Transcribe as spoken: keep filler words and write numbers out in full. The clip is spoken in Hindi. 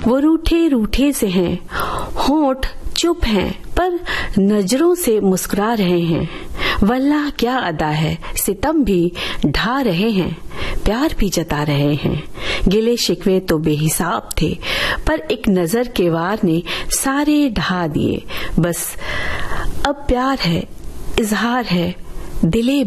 वो रूठे रूठे से हैं, होंठ चुप हैं पर नजरों से मुस्कुरा रहे हैं। वल्लाह क्या अदा है, सितम भी ढा रहे हैं, प्यार भी जता रहे हैं। गिले शिकवे तो बेहिसाब थे पर एक नजर के वार ने सारे ढा दिए। बस अब प्यार है, इजहार है, दिले